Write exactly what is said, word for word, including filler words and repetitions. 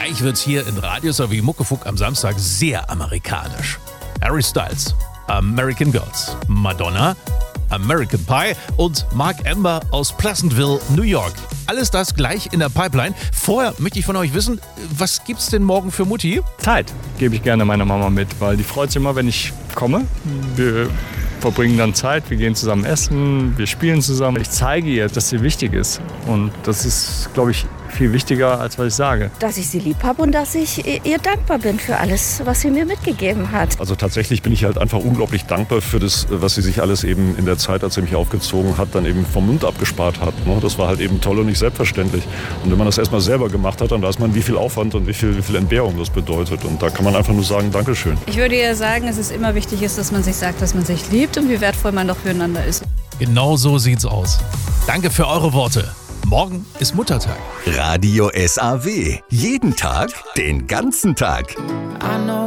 Gleich wird's hier in Radio sowie Muckefuck am Samstag sehr amerikanisch. Harry Styles, American Girls, Madonna, American Pie und Mark Amber aus Pleasantville, New York. Alles das gleich in der Pipeline. Vorher möchte ich von euch wissen, was gibt's denn morgen für Mutti? Zeit gebe ich gerne meiner Mama mit, weil die freut sich immer, wenn ich komme. Wir verbringen dann Zeit, wir gehen zusammen essen, wir spielen zusammen. Ich zeige ihr, dass sie wichtig ist. Und das ist, glaube ich, viel wichtiger, als was ich sage. Dass ich sie lieb habe und dass ich ihr dankbar bin für alles, was sie mir mitgegeben hat. Also tatsächlich bin ich halt einfach unglaublich dankbar für das, was sie sich alles eben in der Zeit, als sie mich aufgezogen hat, dann eben vom Mund abgespart hat. Das war halt eben toll und nicht selbstverständlich. Und wenn man das erstmal selber gemacht hat, dann weiß man, wie viel Aufwand und wie viel, wie viel Entbehrung das bedeutet. Und da kann man einfach nur sagen, Dankeschön. Ich würde ihr sagen, dass es immer wichtig ist, dass man sich sagt, dass man sich liebt und wie wertvoll man doch füreinander ist. Genau so sieht's aus. Danke für eure Worte. Morgen ist Muttertag. Radio S A W. Jeden Tag, den ganzen Tag.